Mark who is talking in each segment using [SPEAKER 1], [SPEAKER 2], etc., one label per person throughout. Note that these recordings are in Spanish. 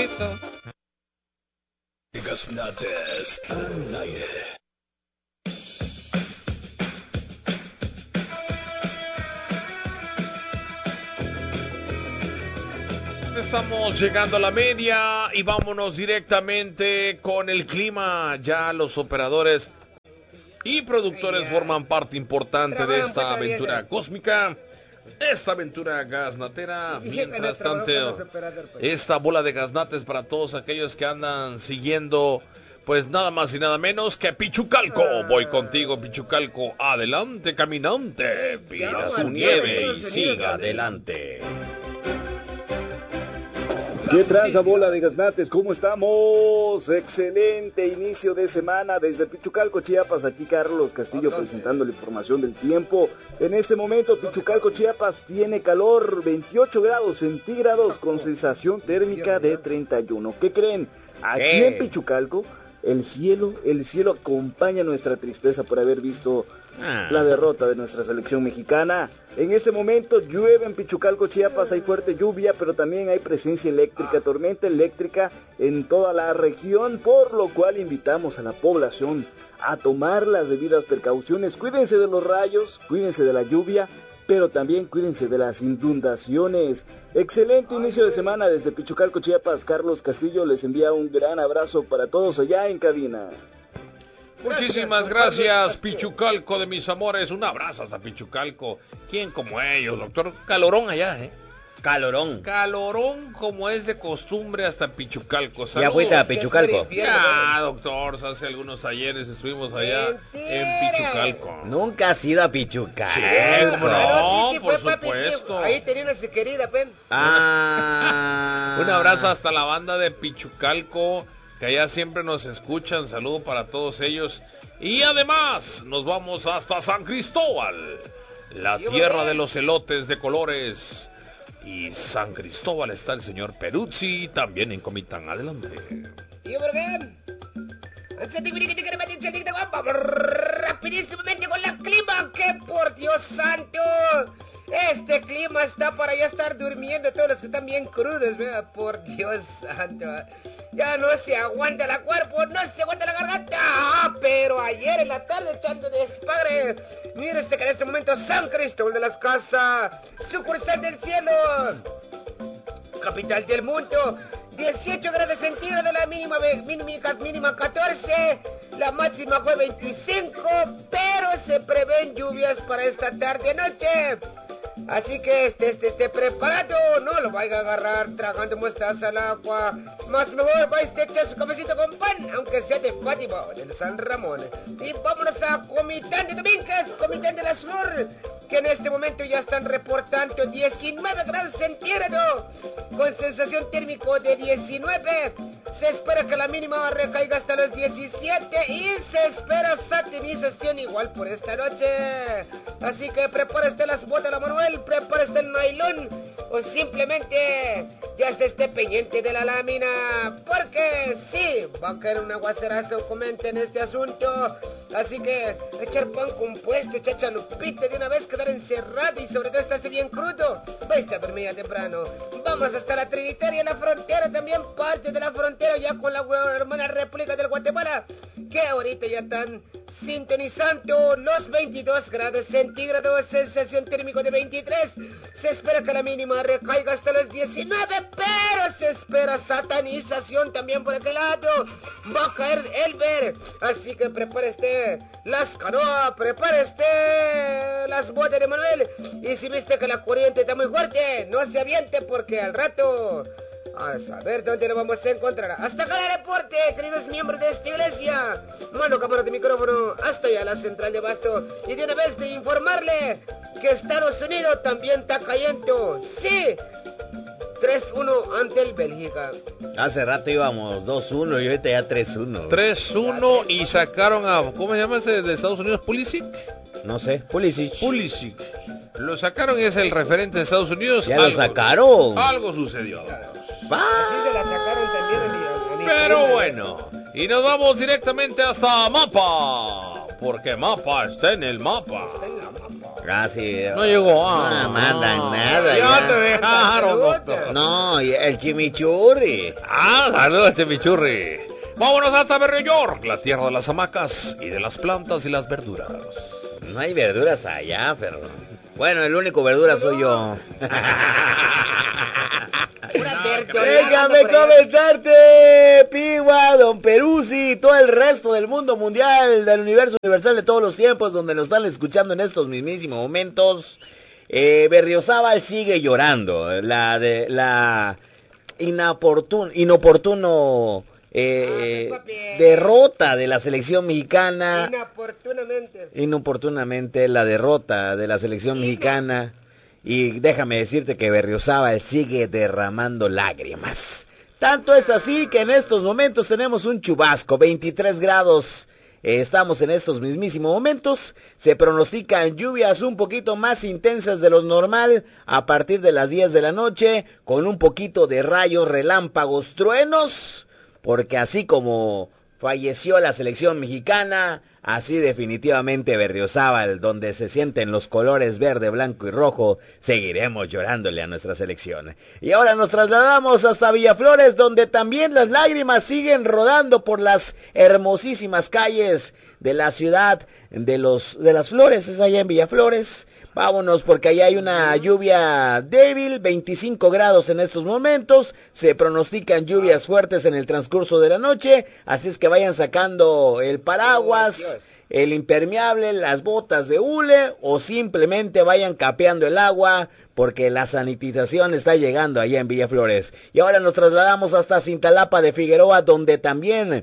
[SPEAKER 1] Gaznates al aire.
[SPEAKER 2] Estamos llegando a la media y vámonos directamente con el clima. Ya los operadores y productores forman parte importante de esta aventura cósmica, esta aventura gaznatera. Mientras tanto, esta bola de gaznates para todos aquellos que andan siguiendo, pues nada más y nada menos que Pichucalco. Voy contigo, Pichucalco. Adelante, caminante. Pida su nieve y siga adelante.
[SPEAKER 3] ¿Qué tranza, bola de gaznates? ¿Cómo estamos? Excelente inicio de semana desde Pichucalco, Chiapas. Aquí Carlos Castillo presentando la información del tiempo. En este momento Pichucalco, Chiapas tiene calor, 28 grados centígrados con sensación térmica de 31. ¿Qué creen? Aquí en Pichucalco el cielo acompaña nuestra tristeza por haber visto la derrota de nuestra selección mexicana. En este momento llueve en Pichucalco, Chiapas, hay fuerte lluvia, pero también hay presencia eléctrica, tormenta eléctrica en toda la región, por lo cual invitamos a la población a tomar las debidas precauciones. Cuídense de los rayos, cuídense de la lluvia, pero también cuídense de las inundaciones. Excelente inicio de semana desde Pichucalco, Chiapas. Carlos Castillo les envía un gran abrazo para todos allá en cabina.
[SPEAKER 2] Muchísimas gracias, Pichucalco de mis amores. Un abrazo hasta Pichucalco. ¿Quién como ellos, doctor? Calorón allá, Calorón como es de costumbre hasta Pichucalco. Saludos.
[SPEAKER 4] ¿Ya fuiste a Pichucalco?
[SPEAKER 2] Ya, doctor, hace algunos ayeres estuvimos allá en Pichucalco.
[SPEAKER 4] Nunca has ido a Pichucalco.
[SPEAKER 2] Sí,
[SPEAKER 5] sí,
[SPEAKER 2] por
[SPEAKER 5] fue, papi,
[SPEAKER 2] supuesto.
[SPEAKER 5] Sí. Ahí tenía una su querida, pen.
[SPEAKER 2] Un abrazo hasta la banda de Pichucalco, que allá siempre nos escuchan. Saludo para todos ellos. Y además nos vamos hasta San Cristóbal, la tierra de los elotes de colores. Y San Cristóbal está el señor Peruzzi, también en Comitán. Adelante.
[SPEAKER 5] ¿Y por qué? Vamos rapidísimamente con la clima, que por Dios santo, este clima está para ya estar durmiendo todos los que están bien crudos, ¿verdad? Por Dios santo, ya no se aguanta el cuerpo, no se aguanta la garganta, pero ayer en la tarde echando despadre, mire que en este momento San Cristóbal de las Casas, sucursal del cielo, capital del mundo, 18 grados centígrados, la mínima 14, la máxima fue 25, pero se prevén lluvias para esta tarde-noche. Así que esté preparado, no lo vaya a agarrar tragando mostaza al agua. Más mejor va a echar su cafecito con pan, aunque sea de Fátima o del San Ramón. Y vámonos a Comitán de Domínguez, Comitán de las Flores, que en este momento ya están reportando 19 grados centígrados, con sensación térmica de 19. Se espera que la mínima recaiga hasta los 17 y se espera satinización igual por esta noche. Así que prepárate las botas, la Manuel, prepárate el nylon o simplemente ya esté pendiente de la lámina, porque sí, va a caer un aguacerazo, comenten este asunto. Así que echar pan compuesto, echar chalupita de una vez, quedar encerrado y sobre todo estarse bien crudo. Va a estar dormida temprano. Vamos hasta la Trinitaria, la frontera, también parte de la frontera ya con la hermana República del Guatemala, que ahorita ya están sintonizando los 22 grados centígrados, sensación térmica de 23. Se espera que la mínima recaiga hasta los 19, pero se espera satanización también por aquel lado. Va a caer el ver, así que prepárese las canoas, prepárese las botas de Manuel. Y si viste que la corriente está muy fuerte, no se aviente, porque al rato a saber dónde lo vamos a encontrar. Hasta acá el reporte, queridos miembros de esta iglesia. Mano, cámara de micrófono, hasta allá la central de Abasto. Y de una vez de informarle que Estados Unidos también está cayendo. Sí, 3-1 ante el Bélgica.
[SPEAKER 4] Hace rato íbamos 2-1 y ahorita ya 3-1.
[SPEAKER 2] 3-1 y sacaron a, ¿cómo se llama ese de Estados Unidos? ¿Pulisic?
[SPEAKER 4] No sé, Pulisic.
[SPEAKER 2] Lo sacaron y es el referente de Estados Unidos.
[SPEAKER 4] Ya lo sacaron.
[SPEAKER 2] Algo sucedió.
[SPEAKER 5] Así se la sacaron también a mi
[SPEAKER 2] Pero
[SPEAKER 5] prima.
[SPEAKER 2] bueno, y nos vamos directamente hasta Mapa, porque Mapa está en el mapa.
[SPEAKER 4] Casi.
[SPEAKER 2] No llegó.
[SPEAKER 4] No mandan nada.
[SPEAKER 2] Ya te dejaron, doctor.
[SPEAKER 4] No, y el chimichurri.
[SPEAKER 2] Saludos, chimichurri. Vámonos hasta Berrio York, la tierra de las hamacas y de las plantas y las verduras.
[SPEAKER 4] No hay verduras allá, Ferro. Bueno, el único verdura soy yo. Déjame comentarte, Pigua, Don Peruzzi, todo el resto del mundo mundial, del universo universal de todos los tiempos, donde nos están escuchando en estos mismísimos momentos. Berriozábal sigue llorando. La inoportuno derrota de la selección mexicana. Inoportunamente la derrota de la selección mexicana. Y déjame decirte que Berriozábal sigue derramando lágrimas. Tanto es así que en estos momentos tenemos un chubasco, 23 grados. Estamos en estos mismísimos momentos. Se pronostican lluvias un poquito más intensas de lo normal a partir de las 10 de la noche, con un poquito de rayos, relámpagos, truenos, porque así como falleció la selección mexicana, así definitivamente Berriozábal, donde se sienten los colores verde, blanco y rojo, seguiremos llorándole a nuestra selección. Y ahora nos trasladamos hasta Villaflores, donde también las lágrimas siguen rodando por las hermosísimas calles de la ciudad de las flores, es allá en Villaflores. Vámonos porque allá hay una lluvia débil, 25 grados en estos momentos, se pronostican lluvias fuertes en el transcurso de la noche, así es que vayan sacando el paraguas, el impermeable, las botas de hule o simplemente vayan capeando el agua porque la sanitización está llegando allá en Villaflores. Y ahora nos trasladamos hasta Cintalapa de Figueroa, donde también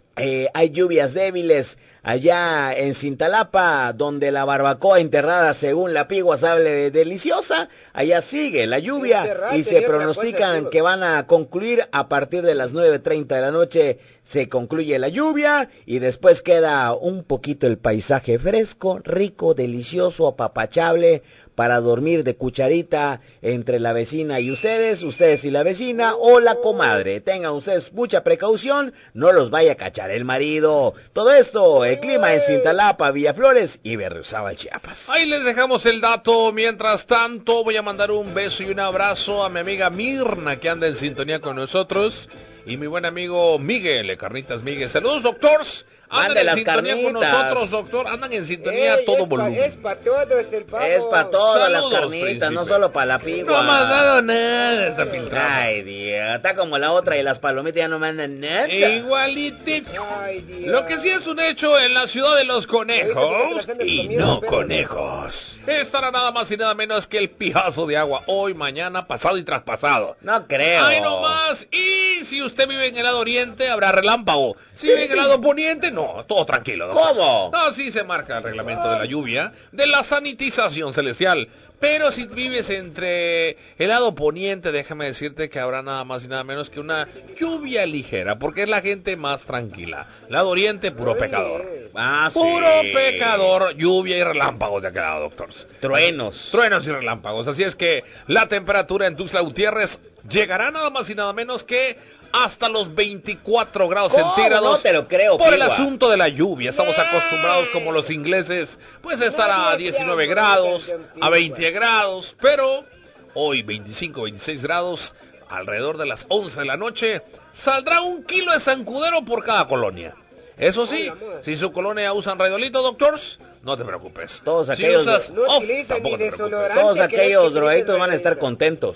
[SPEAKER 4] hay lluvias débiles. Allá en Cintalapa, donde la barbacoa enterrada según la Pigua sabe deliciosa, allá sigue la lluvia y se pronostican que van a concluir a partir de las 9:30 de la noche. Se concluye la lluvia y después queda un poquito el paisaje fresco, rico, delicioso, apapachable para dormir de cucharita entre la vecina y ustedes y la vecina o la comadre. Tengan ustedes mucha precaución, no los vaya a cachar el marido. Todo esto, el clima en Cintalapa, Villaflores y Berriozábal, Chiapas.
[SPEAKER 2] Ahí les dejamos el dato. Mientras tanto, voy a mandar un beso y un abrazo a mi amiga Mirna, que anda en sintonía con nosotros, y mi buen amigo Miguel, Carnitas Miguel. Saludos, doctors. Andan en sintonía con nosotros, doctor. Andan en sintonía a todo volumen.
[SPEAKER 5] Es para todos el pavo.
[SPEAKER 4] Es para todas las
[SPEAKER 2] Saludos,
[SPEAKER 4] carnitas,
[SPEAKER 2] príncipe.
[SPEAKER 4] no solo para la Pigua.
[SPEAKER 2] No ha mandado nada esa filtrada.
[SPEAKER 4] Ay, Dios, está como la otra y las palomitas ya no mandan nada.
[SPEAKER 2] Igualitito.
[SPEAKER 5] Ay, Dios.
[SPEAKER 2] Lo que sí es un hecho en la ciudad de los conejos y no conejos. Estará nada más y nada menos que el pijazo de agua hoy, mañana, pasado y traspasado.
[SPEAKER 4] No creo.
[SPEAKER 2] Ay, no más. Y si usted vive en el lado oriente, habrá relámpago. Si vive en el lado poniente, no, todo tranquilo, doctor.
[SPEAKER 4] ¿Cómo?
[SPEAKER 2] Así se marca el reglamento de la lluvia, de la sanitización celestial. Pero si vives entre el lado poniente, déjame decirte que habrá nada más y nada menos que una lluvia ligera, porque es la gente más tranquila. Lado oriente, puro pecador.
[SPEAKER 4] Sí.
[SPEAKER 2] Puro pecador, lluvia y relámpagos de aquel lado, doctores.
[SPEAKER 4] Truenos.
[SPEAKER 2] Truenos y relámpagos. Así es que la temperatura en Tuxtla Gutiérrez llegará nada más y nada menos que hasta los 24 grados centígrados.
[SPEAKER 4] No te lo creo,
[SPEAKER 2] por el
[SPEAKER 4] Pigua.
[SPEAKER 2] asunto de la lluvia. Estamos acostumbrados, como los ingleses, pues a estar a 19 grados, a 20 grados, pero hoy 25, 26 grados, alrededor de las 11 de la noche, saldrá 1 kilo de zancudero por cada colonia. Eso sí, si su colonia usan radiolito, doctors, no te preocupes.
[SPEAKER 4] Todos
[SPEAKER 2] si
[SPEAKER 4] aquellos
[SPEAKER 2] usas
[SPEAKER 5] no
[SPEAKER 2] off,
[SPEAKER 5] utilizan
[SPEAKER 2] tampoco
[SPEAKER 5] ni
[SPEAKER 2] te preocupes.
[SPEAKER 5] desodorante.
[SPEAKER 4] Todos aquellos
[SPEAKER 5] que
[SPEAKER 4] drogadictos van a estar
[SPEAKER 5] radiolito.
[SPEAKER 4] contentos.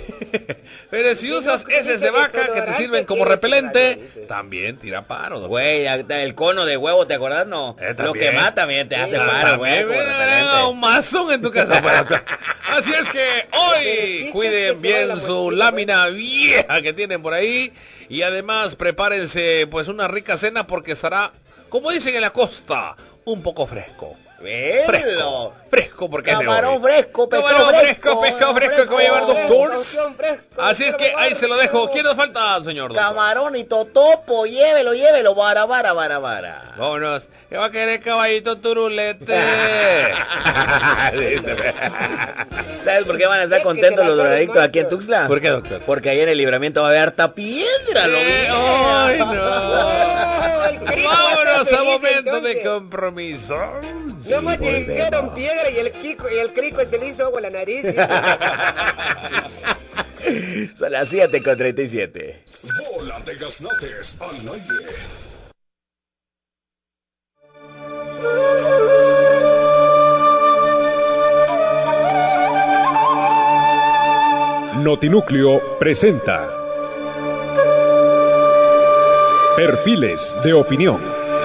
[SPEAKER 2] Pero si usas heces de vaca que te sirven como repelente, también tira paro, doctor.
[SPEAKER 4] Güey, el cono de huevo, ¿te acordás? No. Lo
[SPEAKER 2] también.
[SPEAKER 4] que mata también te hace paro,
[SPEAKER 2] También
[SPEAKER 4] güey.
[SPEAKER 2] me da un mazón en tu casa. Así es que hoy cuiden bien su lámina vieja que tienen por ahí. Y además prepárense pues una rica cena porque estará, como dicen en la costa, un poco fresco. Fresco porque
[SPEAKER 4] camarón
[SPEAKER 2] es de hoy.
[SPEAKER 4] fresco,
[SPEAKER 2] Camarón fresco que va a llevar doctors.
[SPEAKER 5] Fresco,
[SPEAKER 2] Así es que ahí se lo dejo. ¿Quién nos falta, señor doctor?
[SPEAKER 4] Camarón y totopo, llévelo, vara.
[SPEAKER 2] Vámonos. Que va a querer caballito turulete.
[SPEAKER 4] ¿Sabes por qué van a estar contentos los drogadictos aquí en Tuxtla?
[SPEAKER 2] ¿Por qué, doctor?
[SPEAKER 4] Porque ahí en el libramiento va a haber harta piedra, lo vi.
[SPEAKER 2] ¡Ay, no! Vámonos a momento de compromiso. mis...
[SPEAKER 5] No me dijeron piedra y el crico se le hizo agua a la nariz.
[SPEAKER 4] Son las 7:37.
[SPEAKER 1] Bola de gaznates al aire.
[SPEAKER 6] Notinúcleo presenta Perfiles de Opinión.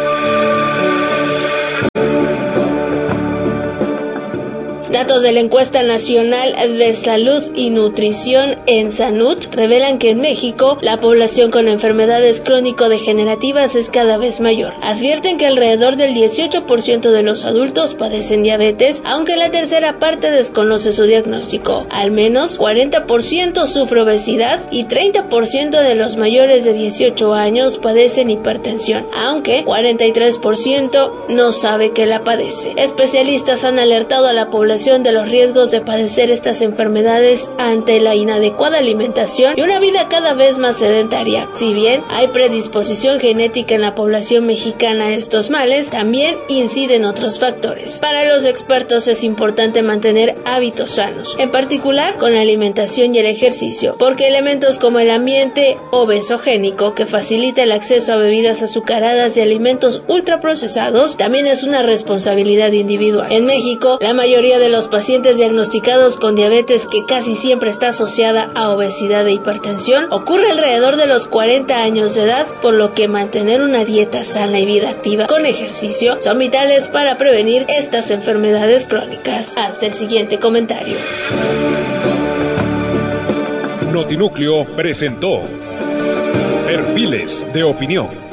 [SPEAKER 7] Datos de la Encuesta Nacional de Salud y Nutrición en SANUT revelan que en México la población con enfermedades crónico-degenerativas es cada vez mayor. Advierten que alrededor del 18% de los adultos padecen diabetes, aunque la tercera parte desconoce su diagnóstico. Al menos 40% sufre obesidad y 30% de los mayores de 18 años padecen hipertensión, aunque 43% no sabe que la padece. Especialistas han alertado a la población de los riesgos de padecer estas enfermedades ante la inadecuada alimentación y una vida cada vez más sedentaria. Si bien hay predisposición genética en la población mexicana a estos males, también inciden otros factores. Para los expertos es importante mantener hábitos sanos, en particular con la alimentación y el ejercicio, porque elementos como el ambiente obesogénico, que facilita el acceso a bebidas azucaradas y alimentos ultraprocesados, también es una responsabilidad individual. En México, la mayoría de los pacientes diagnosticados con diabetes, que casi siempre está asociada a obesidad e hipertensión, ocurre alrededor de los 40 años de edad, por lo que mantener una dieta sana y vida activa con ejercicio son vitales para prevenir estas enfermedades crónicas. Hasta el siguiente comentario.
[SPEAKER 6] Notinúcleo presentó Perfiles de Opinión.